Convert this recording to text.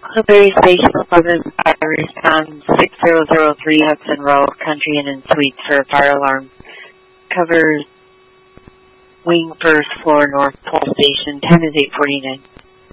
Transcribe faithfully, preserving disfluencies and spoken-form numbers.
Clearberry Station eleven, fire response six zero zero three Hudson Road, Country Inn and Suites for a fire alarm. Covers wing first floor, North Pole Station. Time is eight forty-nine.